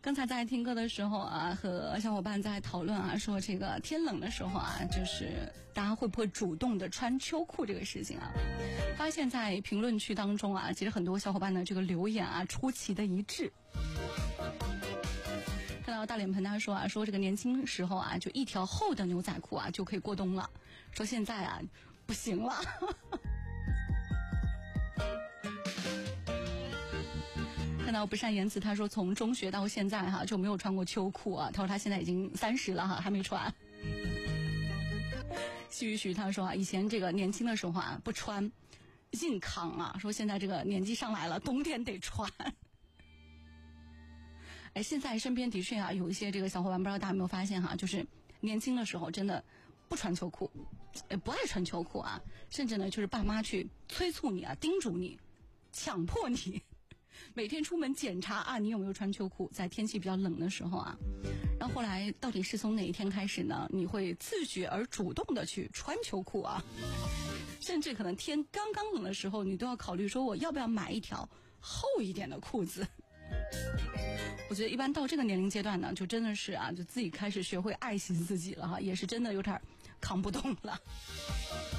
刚才在听歌的时候啊，和小伙伴在讨论啊，说这个天冷的时候啊，就是大家会不会主动的穿秋裤这个事情啊？发现在评论区当中啊，其实很多小伙伴的这个留言啊，出奇的一致。看到大脸盆他说啊，说这个年轻时候啊，就一条厚的牛仔裤啊就可以过冬了，说现在啊不行了。看到不善言辞，他说从中学到现在哈就没有穿过秋裤啊，他说他现在已经30了哈，还没穿。徐徐他说啊，以前这个年轻的时候啊不穿硬扛啊，说现在这个年纪上来了，冬天得穿。哎，现在身边的确啊有一些这个小伙伴，不知道大家有没有发现哈，就是年轻的时候真的不穿秋裤，不爱穿秋裤啊，甚至呢就是爸妈去催促你啊，叮嘱你，强迫你每天出门检查啊你有没有穿秋裤，在天气比较冷的时候啊。然后后来到底是从哪一天开始呢，你会自觉而主动的去穿秋裤啊，甚至可能天刚刚冷的时候，你都要考虑说我要不要买一条厚一点的裤子。我觉得一般到这个年龄阶段呢，就真的是啊，就自己开始学会爱惜自己了哈，也是真的有点扛不动了。